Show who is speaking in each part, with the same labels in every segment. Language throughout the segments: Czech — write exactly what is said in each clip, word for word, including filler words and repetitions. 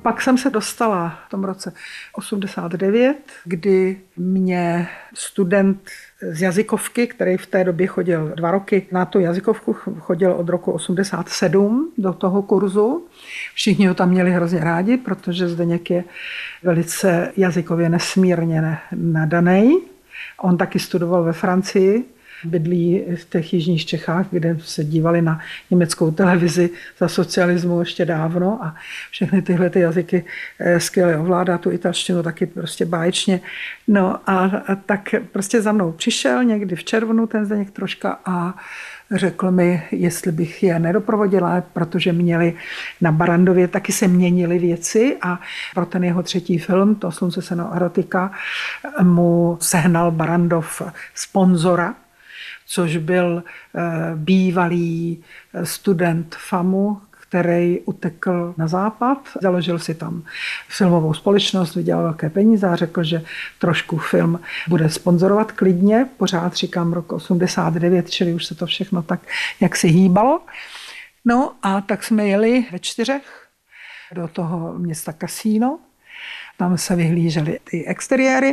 Speaker 1: pak jsem se dostala v tom roce osmdesát devět, kdy mě student z jazykovky, který v té době chodil dva roky na tu jazykovku, chodil od roku osmdesát sedm do toho kurzu. Všichni ho tam měli hrozně rádi, protože Zdeněk je velice jazykově nesmírně nadaný. On taky studoval ve Francii, bydlí v těch jižních Čechách, kde se dívali na německou televizi za socialismu ještě dávno a všechny tyhle ty jazyky skvěle ovládá, tu italštinu taky prostě báječně. No a, a tak prostě za mnou přišel někdy v červnu ten Zdeněk troška a řekl mi, jestli bych je nedoprovodila, protože měli na Barrandově, taky se měnily věci a pro ten jeho třetí film, to Slunce, seno, erotika, mu sehnal Barrandov sponzora, což byl bývalý student FAMu, který utekl na západ, založil si tam filmovou společnost, vydělal velké peníze a řekl, že trošku film bude sponzorovat klidně. Pořád říkám rok osmdesát devět, čili už se to všechno tak, jak si hýbalo. No a tak jsme jeli ve čtyřech do toho města Casino. Tam se vyhlížely ty exteriéry.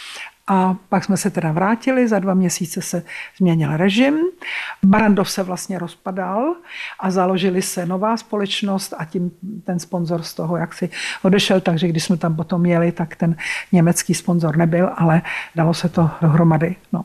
Speaker 1: A pak jsme se teda vrátili, za dva měsíce se změnil režim. Barrandov se vlastně rozpadal a založili se nová společnost a tím ten sponzor z toho, jak si odešel, takže když jsme tam potom jeli, tak ten německý sponzor nebyl, ale dalo se to dohromady. No.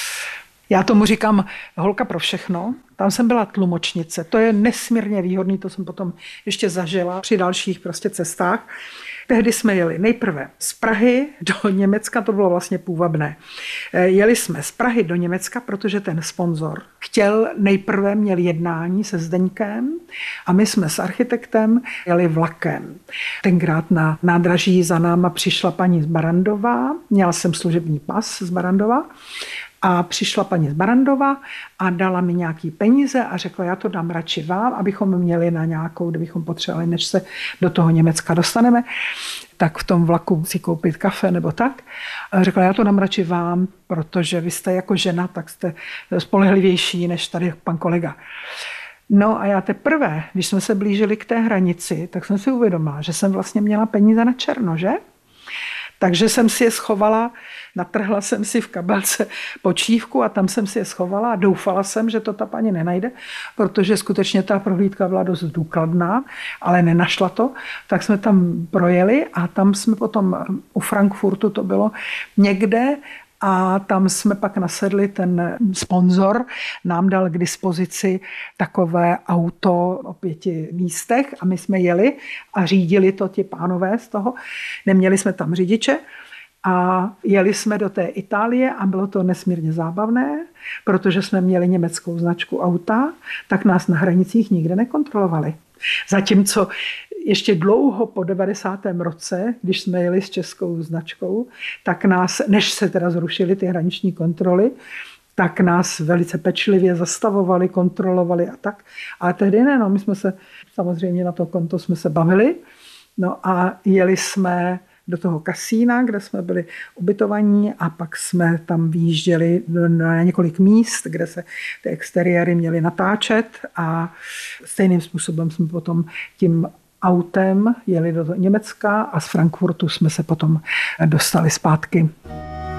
Speaker 1: Já tomu říkám holka pro všechno. Tam jsem byla tlumočnice. To je nesmírně výhodný, to jsem potom ještě zažila při dalších prostě cestách. Tehdy jsme jeli nejprve z Prahy do Německa, to bylo vlastně půvabné. Jeli jsme z Prahy do Německa, protože ten sponzor chtěl, nejprve měl jednání se Zdeňkem a my jsme s architektem jeli vlakem. Tenkrát na nádraží za náma přišla paní z Barrandova, měla jsem služební pas z Barrandova, a přišla paní z Barrandova a dala mi nějaký peníze a řekla, já to dám radši vám, abychom měli na nějakou, kdybychom potřebovali, než se do toho Německa dostaneme, tak v tom vlaku si koupit kafe nebo tak. A řekla, já to dám radši vám, protože vy jste jako žena, tak jste spolehlivější než tady pan kolega. No a já teprve, když jsme se blížili k té hranici, tak jsem si uvědomila, že jsem vlastně měla peníze na černo, že? Takže jsem si je schovala, natrhla jsem si v kabelce počívku a tam jsem si je schovala a doufala jsem, že to ta paní nenajde, protože skutečně ta prohlídka byla dost důkladná, ale nenašla to. Tak jsme tam projeli a tam jsme potom u Frankfurtu to bylo někde a tam jsme pak nasedli, ten sponzor nám dal k dispozici takové auto o pěti místech a my jsme jeli a řídili to ti pánové z toho. Neměli jsme tam řidiče a jeli jsme do té Itálie a bylo to nesmírně zábavné, protože jsme měli německou značku auta, tak nás na hranicích nikde nekontrolovali. Zatímco ještě dlouho po devadesátém roce, když jsme jeli s českou značkou, tak nás, než se teda zrušily ty hraniční kontroly, tak nás velice pečlivě zastavovali, kontrolovali a tak. Ale tehdy ne, no, my jsme se, samozřejmě na to konto jsme se bavili, no a jeli jsme do toho kasína, kde jsme byli ubytovaní a pak jsme tam výjížděli na několik míst, kde se ty exteriéry měly natáčet a stejným způsobem jsme potom tím autem jeli do Německa a z Frankfurtu jsme se potom dostali zpátky.